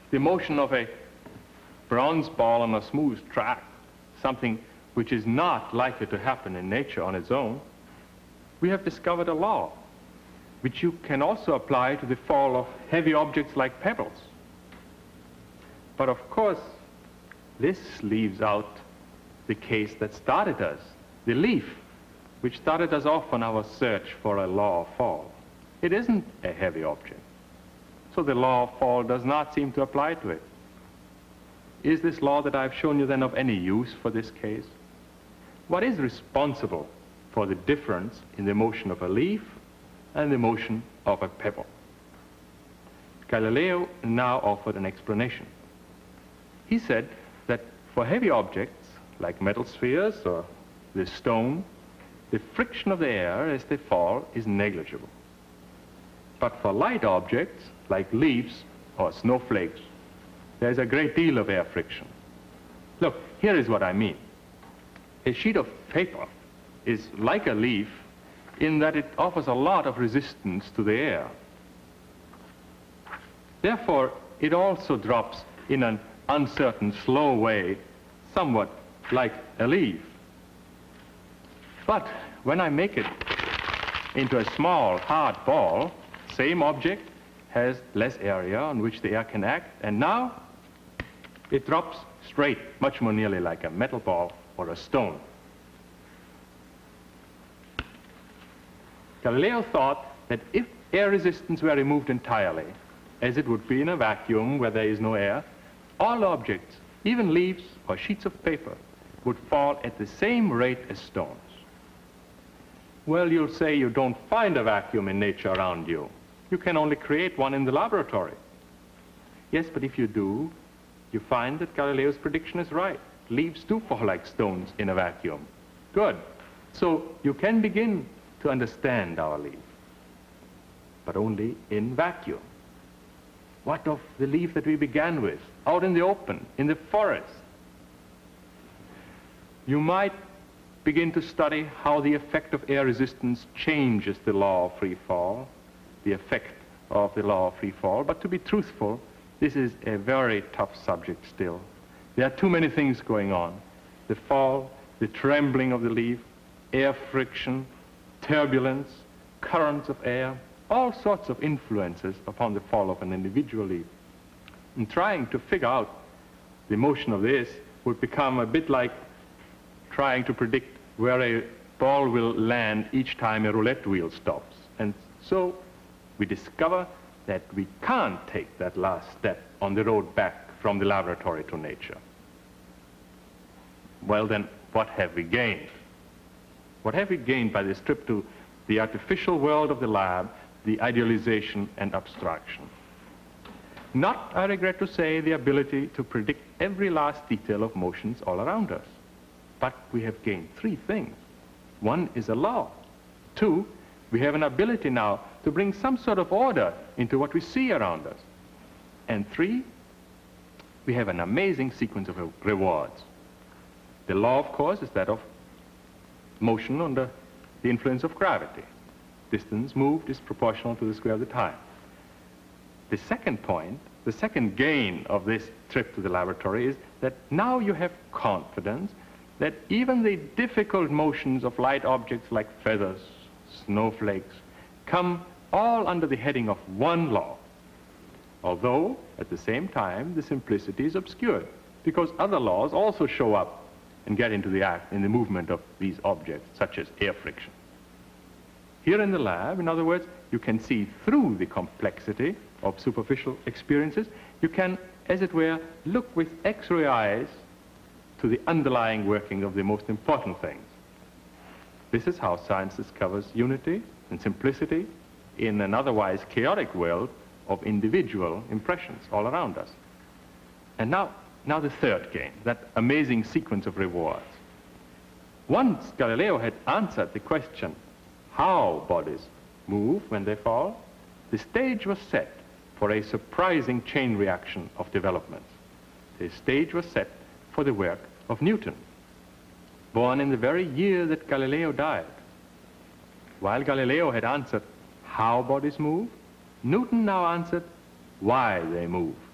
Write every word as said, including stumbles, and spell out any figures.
the motion of a bronze ball on a smooth track, something which is not likely to happen in nature on its own, we have discovered a law which you can also apply to the fall of heavy objects like pebbles. But of course, this leaves out the case that started us, the leaf, which started us off on our search for a law of fall. It isn't a heavy object, so the law of fall does not seem to apply to it. Is this law that I've shown you then of any use for this case? What is responsible for the difference in the motion of a leaf and the motion of a pebble? Galileo now offered an explanation. He said that for heavy objects, like metal spheres or the stone, the friction of the air as they fall is negligible. But for light objects, like leaves or snowflakes, there's a great deal of air friction. Look, here is what I mean. A sheet of paper is like a leaf in that it offers a lot of resistance to the air. Therefore, it also drops in an uncertain, slow way, somewhat like a leaf. But when I make it into a small, hard ball, same object has less area on which the air can act, and now it drops straight, much more nearly like a metal ball or a stone. Galileo thought that if air resistance were removed entirely, as it would be in a vacuum where there is no air, all objects, even leaves or sheets of paper, would fall at the same rate as stones. Well, you'll say you don't find a vacuum in nature around you. You can only create one in the laboratory. Yes, but if you do, you find that Galileo's prediction is right. Leaves do fall like stones in a vacuum. Good. So you can begin to understand our leaf, but only in vacuum. What of the leaf that we began with, out in the open, in the forest? You might begin to study how the effect of air resistance changes the law of free fall, the effect of the law of free fall, but to be truthful, this is a very tough subject still. There are too many things going on. The fall, the trembling of the leaf, air friction, turbulence, currents of air, all sorts of influences upon the fall of an individual leaf. And trying to figure out the motion of this would become a bit like trying to predict where a ball will land each time a roulette wheel stops. And so we discover that we can't take that last step on the road back from the laboratory to nature. Well then, what have we gained? What have we gained by this trip to the artificial world of the lab, the idealization and abstraction? Not, I regret to say, the ability to predict every last detail of motions all around us. But we have gained three things. One is a law. Two, we have an ability now to bring some sort of order into what we see around us. And three, we have an amazing sequence of rewards. The law, of course, is that of motion under the influence of gravity. Distance moved is proportional to the square of the time. The second point, the second gain of this trip to the laboratory is that now you have confidence that even the difficult motions of light objects like feathers, snowflakes, come all under the heading of one law, although at the same time the simplicity is obscured because other laws also show up and get into the act in the movement of these objects, such as air friction. Here in the lab, in other words, you can see through the complexity of superficial experiences. You can, as it were, look with X-ray eyes to the underlying working of the most important things. This is how science discovers unity and simplicity in an otherwise chaotic world of individual impressions all around us. And now, now the third gain, that amazing sequence of rewards. Once Galileo had answered the question, how bodies move when they fall, the stage was set for a surprising chain reaction of developments. The stage was set for the work of Newton, born in the very year that Galileo died. While Galileo had answered how bodies move, Newton now answered why they move.